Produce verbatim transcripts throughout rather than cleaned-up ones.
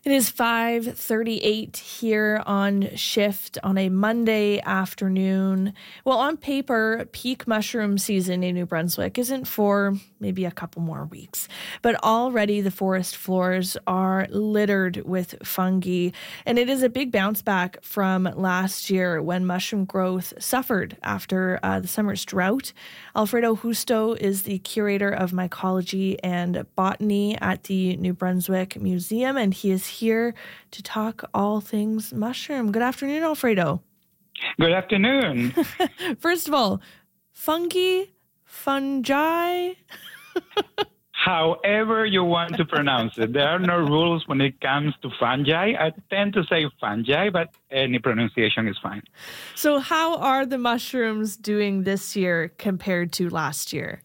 It is five thirty-eight here on Shift on a Monday afternoon. Well, on paper, peak mushroom season in New Brunswick isn't for maybe a couple more weeks, but already the forest floors are littered with fungi, and it is a big bounce back from last year when mushroom growth suffered after uh, the summer's drought. Alfredo Justo is the curator of mycology and botany at the New Brunswick Museum, and he is here to talk all things mushroom. Good afternoon, Alfredo. Good afternoon. First of all, fungi, fungi. However you want to pronounce it. There are no rules when it comes to fungi. I tend to say fungi, but any pronunciation is fine. So how are the mushrooms doing this year compared to last year?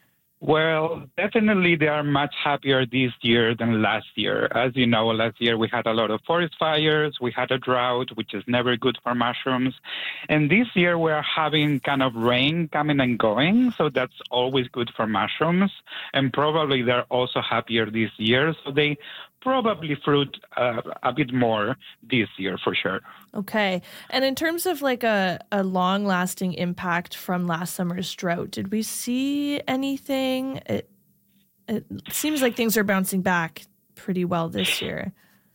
Well, definitely they are much happier this year than last year. As you know, last year we had a lot of forest fires, we had a drought, which is never good for mushrooms. And this year we're having kind of rain coming and going, so that's always good for mushrooms. And probably they're also happier this year, so they probably fruit uh, a bit more this year for sure. Okay. And in terms of like a, a long-lasting impact from last summer's drought, did we see anything? It, it seems like things are bouncing back pretty well this year.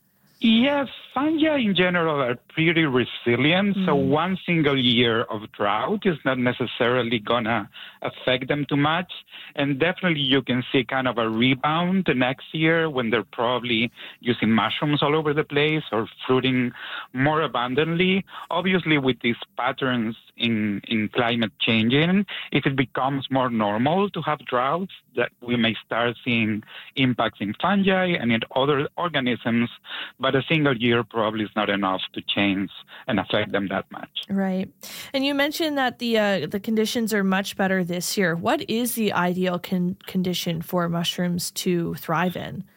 Yes, fungi in general are pretty resilient. Mm. So one single year of drought is not necessarily going to affect them too much. And definitely you can see kind of a rebound the next year when they're probably using mushrooms all over the place or fruiting more abundantly. Obviously, with these patterns in, in climate changing, if it becomes more normal to have droughts, that we may start seeing impacts in fungi and in other organisms. But a single year probably is not enough to change and affect them that much. Right. And you mentioned that the uh, the conditions are much better this year. What is the ideal con- condition for mushrooms to thrive in?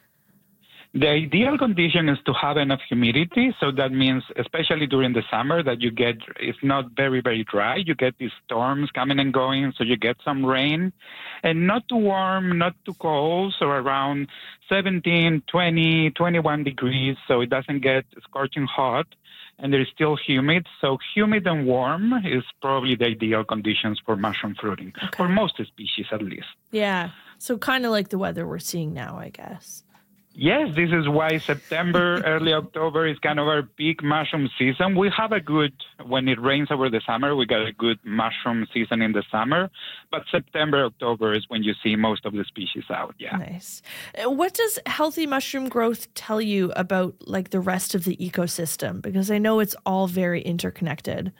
The ideal condition is to have enough humidity. So that means, especially during the summer, that you get, it's not very, very dry. You get these storms coming and going, so you get some rain. And not too warm, not too cold, so around seventeen, twenty, twenty-one degrees, so it doesn't get scorching hot. And there is still humid. So humid and warm is probably the ideal conditions for mushroom fruiting, okay, for most species at least. Yeah, so kind of like the weather we're seeing now, I guess. Yes, this is why September, early October is kind of our peak mushroom season. We have a good, when it rains over the summer, we got a good mushroom season in the summer. But September, October is when you see most of the species out, yeah. Nice. What does healthy mushroom growth tell you about like the rest of the ecosystem? Because I know it's all very interconnected.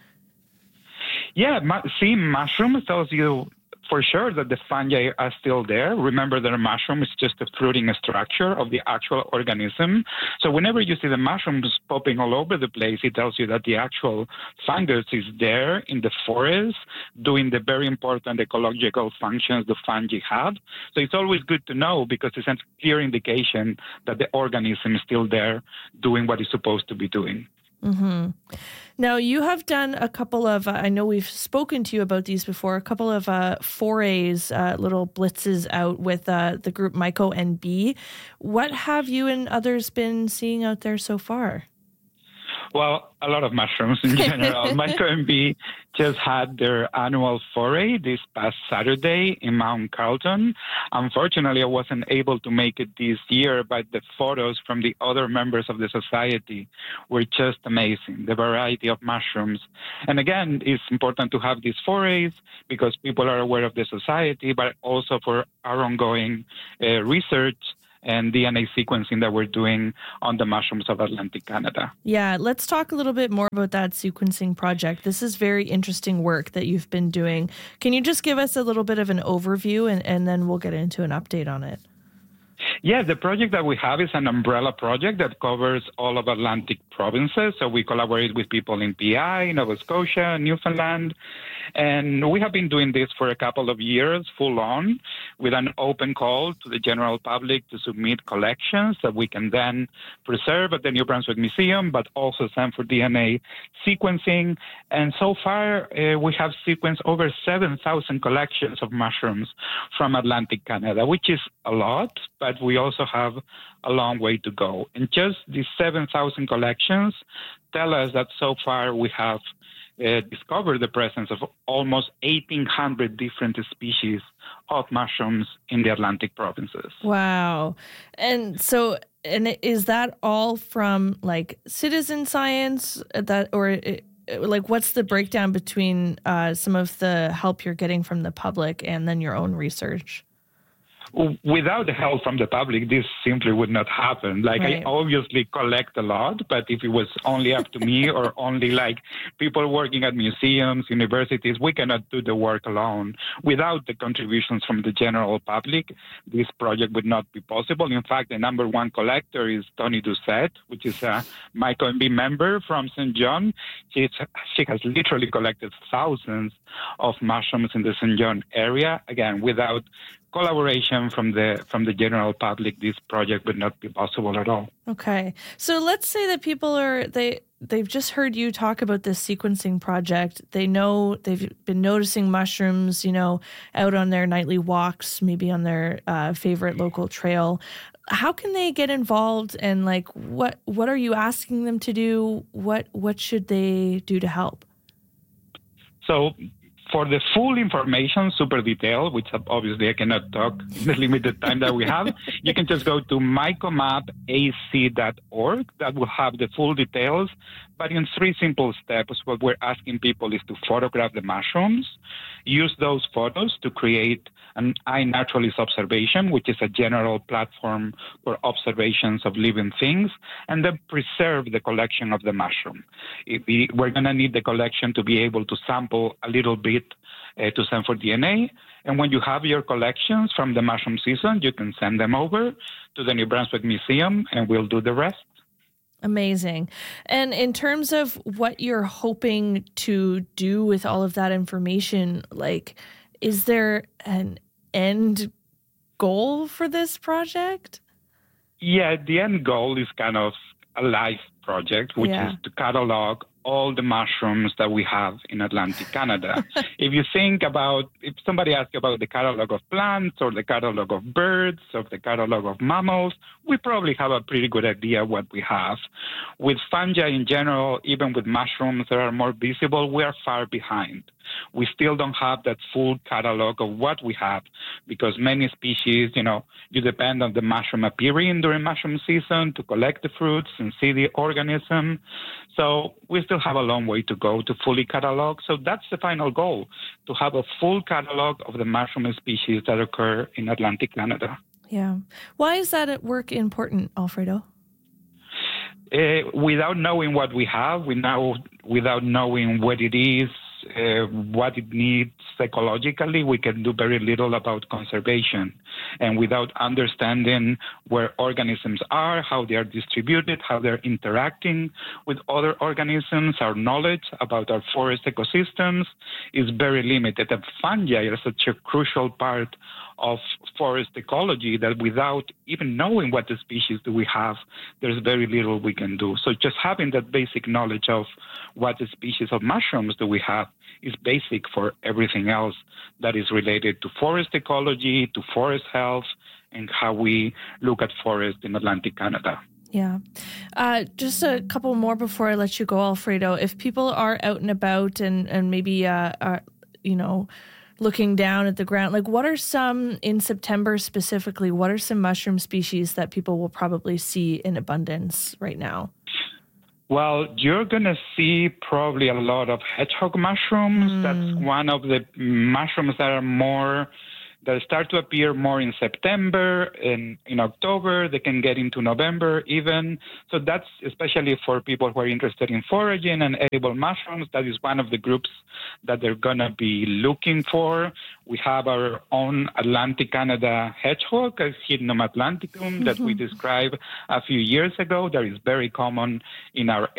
Yeah, mu- see, mushrooms tells you for sure that the fungi are still there. Remember that a mushroom is just a fruiting structure of the actual organism. So whenever you see the mushrooms popping all over the place, it tells you that the actual fungus is there in the forest doing the very important ecological functions the fungi have. So it's always good to know because it's a clear indication that the organism is still there doing what it's supposed to be doing. Mm-hmm. Now, you have done a couple of, uh, I know we've spoken to you about these before, a couple of uh, forays, uh, little blitzes out with uh, the group Myco N B. What have you and others been seeing out there so far? Well, a lot of mushrooms in general. Myco N B just had their annual foray this past Saturday in Mount Carlton. Unfortunately, I wasn't able to make it this year, but the photos from the other members of the society were just amazing, the variety of mushrooms. And again, it's important to have these forays because people are aware of the society, but also for our ongoing uh, research and D N A sequencing that we're doing on the mushrooms of Atlantic Canada. Yeah, let's talk a little bit more about that sequencing project. This is very interesting work that you've been doing. Can you just give us a little bit of an overview and, and then we'll get into an update on it? Yeah, the project that we have is an umbrella project that covers all of Atlantic provinces. So we collaborate with people in P I, Nova Scotia, Newfoundland. And we have been doing this for a couple of years, full on, with an open call to the general public to submit collections that we can then preserve at the New Brunswick Museum, but also send for D N A sequencing. And so far, uh, we have sequenced over seven thousand collections of mushrooms from Atlantic Canada, which is a lot, but we we also have a long way to go. And just these seven thousand collections tell us that so far we have uh, discovered the presence of almost eighteen hundred different species of mushrooms in the Atlantic provinces. Wow. And so, and is that all from like citizen science that, or it, like what's the breakdown between uh, some of the help you're getting from the public and then your own research? Without the help from the public, this simply would not happen. Like, right. I obviously collect a lot, but if it was only up to me or only like people working at museums, universities, we cannot do the work alone. Without the contributions from the general public, this project would not be possible. In fact, the number one collector is Tony Doucette, which is a MyCoMB member from Saint John. She's, she has literally collected thousands of mushrooms in the Saint John area. Again, without collaboration from the from the general public, this project would not be possible at all. Okay, so let's say that people are they they've just heard you talk about this sequencing project. They know they've been noticing mushrooms, you know, out on their nightly walks, maybe on their uh, favorite local trail. How can they get involved, and like what what are you asking them to do? What what should they do to help? So, for the full information, super detailed, which obviously I cannot talk in the limited time that we have, you can just go to mycomap a c dot org. That will have the full details. But in three simple steps, what we're asking people is to photograph the mushrooms, use those photos to create an iNaturalist observation, which is a general platform for observations of living things, and then preserve the collection of the mushroom. If we, we're going to need the collection to be able to sample a little bit uh, to send for D N A. And when you have your collections from the mushroom season, you can send them over to the New Brunswick Museum, and we'll do the rest. Amazing. And in terms of what you're hoping to do with all of that information, like, is there an end goal for this project? Yeah, the end goal is kind of a life project, which yeah. is to catalog all the mushrooms that we have in Atlantic Canada. If you think about, if somebody asks about the catalog of plants or the catalog of birds or the catalog of mammals, we probably have a pretty good idea what we have. With fungi in general, even with mushrooms that are more visible, we are far behind. We still don't have that full catalog of what we have because many species, you know, you depend on the mushroom appearing during mushroom season to collect the fruits and see the organism. So we still have a long way to go to fully catalog. So that's the final goal, to have a full catalog of the mushroom species that occur in Atlantic Canada. Yeah. Why is that at work important, Alfredo? Uh, without knowing what we have, we know, without knowing what it is, Uh, what it needs ecologically, we can do very little about conservation. And without understanding where organisms are, how they are distributed, how they're interacting with other organisms, our knowledge about our forest ecosystems is very limited. And fungi are such a crucial part of forest ecology that without even knowing what the species do we have, there's very little we can do. So just having that basic knowledge of what the species of mushrooms do we have is basic for everything else that is related to forest ecology, to forest health, and how we look at forests in Atlantic Canada. Yeah. Uh, just a couple more before I let you go, Alfredo. If people are out and about and, and maybe, uh, are, you know, looking down at the ground, like what are some, in September specifically, what are some mushroom species that people will probably see in abundance right now? Well, you're going to see probably a lot of hedgehog mushrooms. Mm. That's one of the mushrooms that are more, that start to appear more in September and in October. They can get into November even. So that's especially for people who are interested in foraging and edible mushrooms. That is one of the groups that they're going to be looking for. We have our own Atlantic Canada hedgehog, Hydnum atlanticum, that we described a few years ago. That is very common in our